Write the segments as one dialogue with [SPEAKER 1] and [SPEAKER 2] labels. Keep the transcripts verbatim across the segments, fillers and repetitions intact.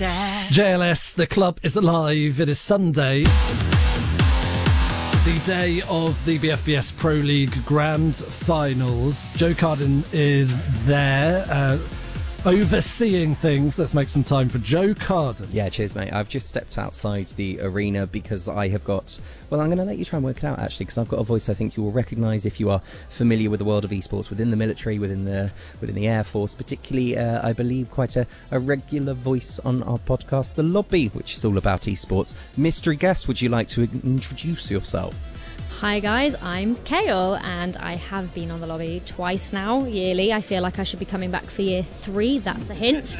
[SPEAKER 1] J L S, the club is alive. It is Sunday, the day of the B F B S Pro League Grand Finals. Joe Carden is there, uh, overseeing things. Let's make some time for Joe Carden.
[SPEAKER 2] Yeah, cheers, mate. I've just stepped outside the arena because I have got... Well, I'm going to let you try and work it out, actually, because I've got a voice I think you will recognise if you are familiar with the world of esports within the military, within the within the Air Force, particularly, uh, I believe, quite a, a regular voice on our podcast, The Lobby, which is all about esports. Mystery guest, would you like to introduce yourself?
[SPEAKER 3] Hi guys, I'm Kale and I have been on The Lobby twice now, yearly. I feel like I should be coming back for year three, that's a hint.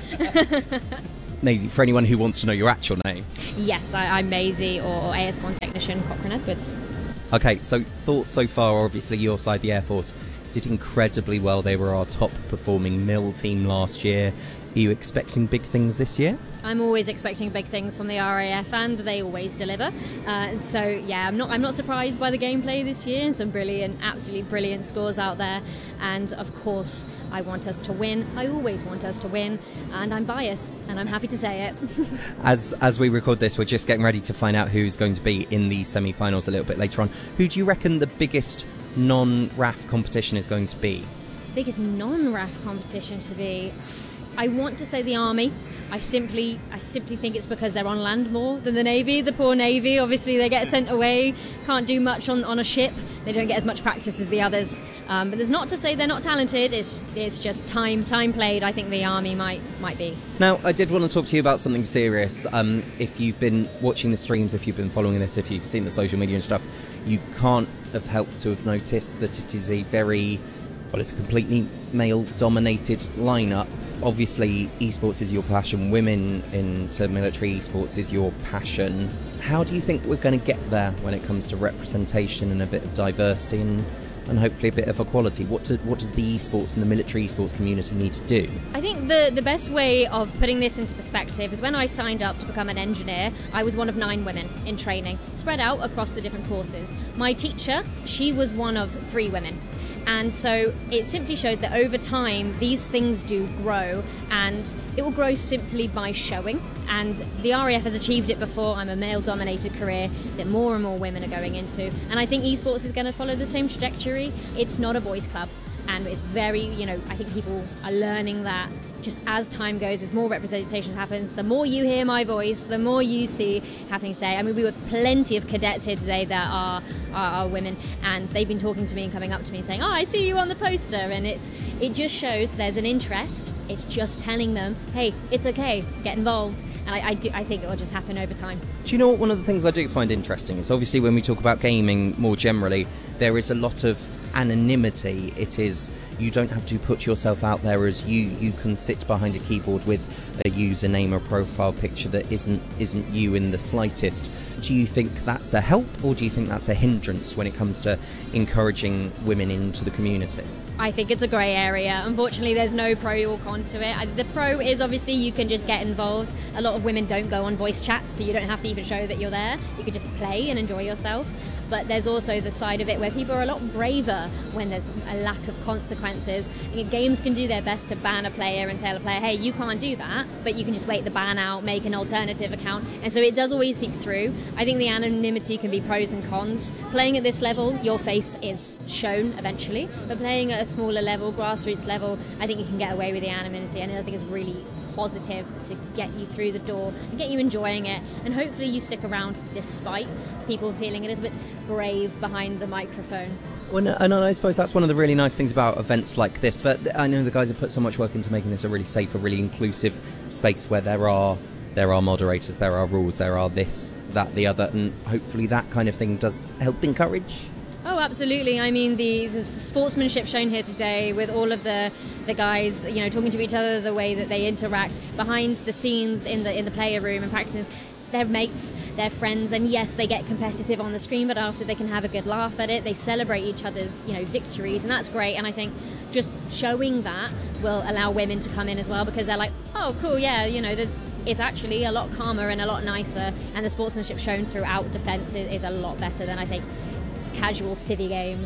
[SPEAKER 2] Maisie, for anyone who wants to know your actual name.
[SPEAKER 3] Yes, I, I'm Maisie, or A S one Technician Cochrane Edwards.
[SPEAKER 2] Okay, so thoughts so far, obviously your side, the Air Force, did incredibly well. They were our top performing mil team last year. Are you expecting big things this year?
[SPEAKER 3] I'm always expecting big things from the R A F, and they always deliver. Uh, so yeah, I'm not I'm not surprised by the gameplay this year. Some brilliant, absolutely brilliant scores out there, and of course, I want us to win. I always want us to win, and I'm biased, and I'm happy to say it.
[SPEAKER 2] as as we record this, we're just getting ready to find out who's going to be in the semi-finals a little bit later on. Who do you reckon the biggest non-R A F competition is going to be?
[SPEAKER 3] Biggest non-R A F competition to be? I want to say the Army. I simply I simply think it's because they're on land more than the Navy. The poor Navy, obviously they get sent away, can't do much on, on a ship. They don't get as much practice as the others. Um, but there's not to say they're not talented, it's it's just time time played. I think the Army might might be.
[SPEAKER 2] Now, I did want to talk to you about something serious. Um, if you've been watching the streams, if you've been following this, if you've seen the social media and stuff, you can't have helped to have noticed that it is a very, well, it's a completely male-dominated lineup. Obviously, esports is your passion. Women into military esports is your passion. How do you think we're going to get there when it comes to representation and a bit of diversity and, and hopefully a bit of equality? What, to, what does the esports and the military esports community need to do?
[SPEAKER 3] I think the, the best way of putting this into perspective is when I signed up to become an engineer, I was one of nine women in training, spread out across the different courses. My teacher, she was one of three women. And so it simply showed that over time these things do grow, and it will grow simply by showing. And the R A F has achieved it before. I'm a male-dominated career that more and more women are going into, and I think esports is going to follow the same trajectory. It's not a boys' club, and it's very, you know, I think people are learning that just as time goes, as more representation happens, the more you hear my voice, the more you see happening today. I mean, we were plenty of cadets here today that are, are, are women, and they've been talking to me and coming up to me saying, oh, I see you on the poster, and it's it just shows there's an interest. It's just telling them, hey, it's okay, get involved, and I, I, do, I think it will just happen over time.
[SPEAKER 2] Do you know what one of the things I do find interesting is obviously when we talk about gaming more generally, there is a lot of anonymity. It is, you don't have to put yourself out there as you you can sit behind a keyboard with a username or profile picture that isn't isn't you in the slightest. Do you think that's a help, or do you think that's a hindrance when it comes to encouraging women into the community?
[SPEAKER 3] I think it's a grey area. Unfortunately, there's no pro or con to it. The pro is obviously you can just get involved. A lot of women don't go on voice chats, so you don't have to even show that you're there. You can just play and enjoy yourself. But there's also the side of it where people are a lot braver when there's a lack of consequences. I think games can do their best to ban a player and tell a player, hey, you can't do that, but you can just wait the ban out, make an alternative account. And so it does always seep through. I think the anonymity can be pros and cons. Playing at this level, your face is shown eventually, but playing at a smaller level, grassroots level, I think you can get away with the anonymity, and I think it's really positive to get you through the door and get you enjoying it, and hopefully you stick around despite people feeling a little bit brave behind the microphone.
[SPEAKER 2] Well, and I suppose that's one of the really nice things about events like this, but I know the guys have put so much work into making this a really safe, a really inclusive space where there are there are moderators, there are rules, there are this, that, the other, and hopefully that kind of thing does help encourage.
[SPEAKER 3] Oh, absolutely. I mean, the, the sportsmanship shown here today with all of the, the guys, you know, talking to each other, the way that they interact behind the scenes in the in the player room and practicing. They're mates, they're friends, and yes, they get competitive on the screen, but after they can have a good laugh at it, they celebrate each other's, you know, victories, and that's great. And I think just showing that will allow women to come in as well, because they're like, oh, cool, yeah, you know, there's it's actually a lot calmer and a lot nicer, and the sportsmanship shown throughout defence is, is a lot better than I think casual civvy games.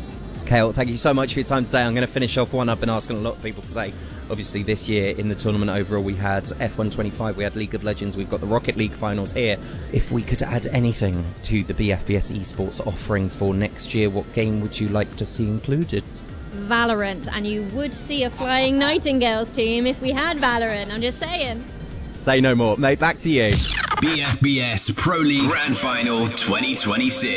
[SPEAKER 2] Kale, thank you so much for your time today. I'm going to finish off one I've been asking a lot of people today. Obviously, this year in the tournament overall, we had F one twenty-five, we had League of Legends, we've got the Rocket League finals here. If we could add anything to the B F B S esports offering for next year, what game would you like to see included?
[SPEAKER 3] Valorant, and you would see a Flying Nightingales team if we had Valorant. I'm just saying.
[SPEAKER 2] Say no more. Mate, back to you.
[SPEAKER 4] B F B S Pro League Grand Final twenty twenty-six.